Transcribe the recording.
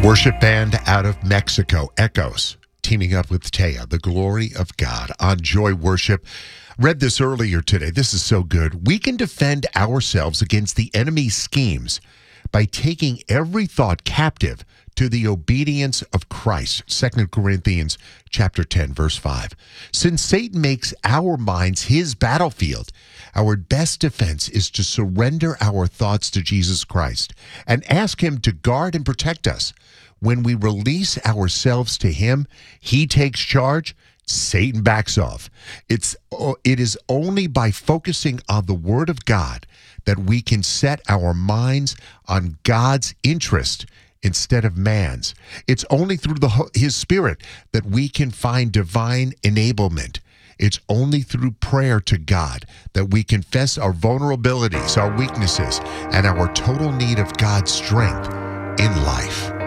Worship band out of Mexico, Echoes, teaming up with Taya, the glory of God on Joy Worship. Read this earlier today. This is so good. We can defend ourselves against the enemy's schemes by taking every thought captive to the obedience of Christ. 2 Corinthians chapter 10, verse 5. Since Satan makes our minds his battlefield, our best defense is to surrender our thoughts to Jesus Christ and ask him to guard and protect us. When we release ourselves to him, he takes charge, Satan backs off. It is only by focusing on the Word of God that we can set our minds on God's interest instead of man's. It's only through his Spirit that we can find divine enablement. It's only through prayer to God that we confess our vulnerabilities, our weaknesses, and our total need of God's strength in life.